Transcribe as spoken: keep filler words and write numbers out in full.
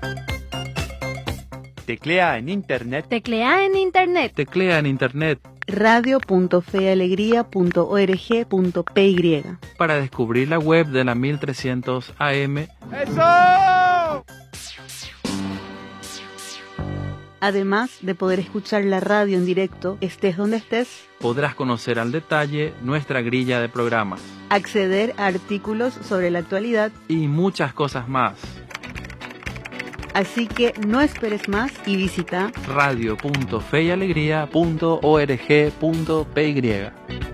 Teclea en internet. Teclea en internet. Teclea en internet. radio punto fe y alegría punto org punto p y Para descubrir la web de la mil trescientos A M. ¡Eso! Además de poder escuchar la radio en directo, estés donde estés, Podrás conocer al detalle nuestra grilla de programas. acceder a artículos sobre la actualidad. Y muchas cosas más. Así que no esperes más y visita radio punto fe y alegría punto org punto p y